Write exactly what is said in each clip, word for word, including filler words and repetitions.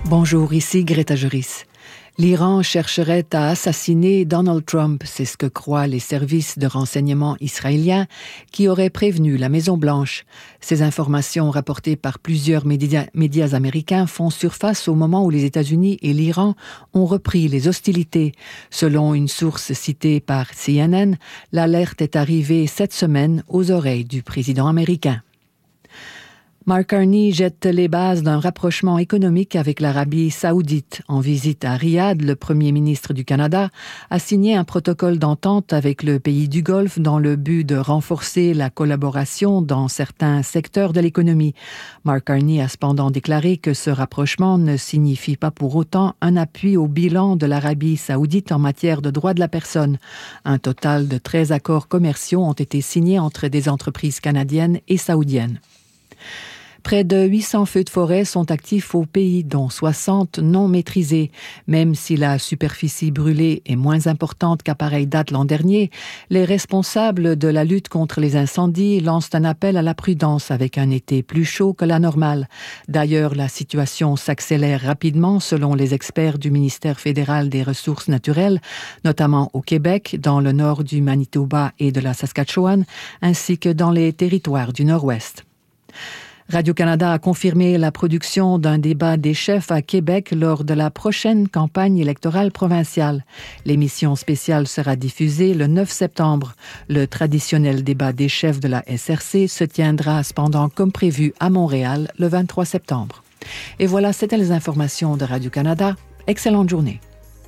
Bonjour, ici Greta Juris. L'Iran chercherait à assassiner Donald Trump, c'est ce que croient les services de renseignement israéliens qui auraient prévenu la Maison-Blanche. Ces informations rapportées par plusieurs médias, médias américains font surface au moment où les États-Unis et l'Iran ont repris les hostilités. Selon une source citée par C N N, l'alerte est arrivée cette semaine aux oreilles du président américain. Mark Carney jette les bases d'un rapprochement économique avec l'Arabie saoudite. En visite à Riyad, le premier ministre du Canada a signé un protocole d'entente avec le pays du Golfe dans le but de renforcer la collaboration dans certains secteurs de l'économie. Mark Carney a cependant déclaré que ce rapprochement ne signifie pas pour autant un appui au bilan de l'Arabie saoudite en matière de droits de la personne. Un total de treize accords commerciaux ont été signés entre des entreprises canadiennes et saoudiennes. Près de huit cents feux de forêt sont actifs au pays, dont soixante non maîtrisés. Même si la superficie brûlée est moins importante qu'à pareille date l'an dernier, les responsables de la lutte contre les incendies lancent un appel à la prudence avec un été plus chaud que la normale. D'ailleurs, la situation s'accélère rapidement selon les experts du ministère fédéral des Ressources naturelles, notamment au Québec, dans le nord du Manitoba et de la Saskatchewan, ainsi que dans les territoires du Nord-Ouest. Radio-Canada a confirmé la production d'un débat des chefs à Québec lors de la prochaine campagne électorale provinciale. L'émission spéciale sera diffusée le neuf septembre. Le traditionnel débat des chefs de la S R C se tiendra cependant comme prévu à Montréal le vingt-trois septembre. Et voilà, c'était les informations de Radio-Canada. Excellente journée.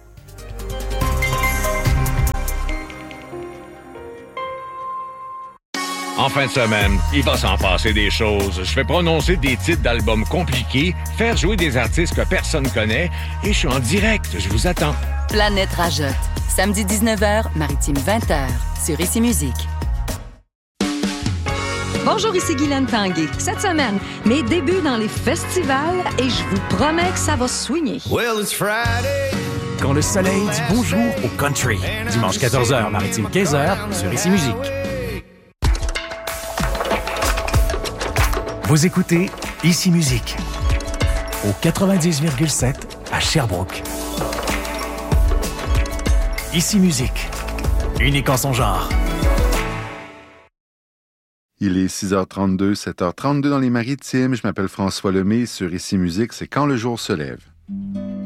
En fin de semaine, il va s'en passer des choses. Je vais prononcer des titres d'albums compliqués, faire jouer des artistes que personne connaît, et je suis en direct. Je vous attends. Planète Rajotte. Samedi dix-neuf heures, Maritime vingt heures, sur Ici Musique. Bonjour, ici Guylaine Tanguay. Cette semaine, mes débuts dans les festivals et je vous promets que ça va swinger. Well, it's Friday. Quand le soleil dit bonjour au country. Dimanche quatorze heures, Maritime quinze heures, sur Ici Musique. Vous écoutez Ici Musique au quatre-vingt-dix virgule sept à Sherbrooke. Ici Musique, unique en son genre. Il est six heures trente-deux, sept heures trente-deux dans les Maritimes. Je m'appelle François Lemay. Sur Ici Musique, c'est Quand le jour se lève.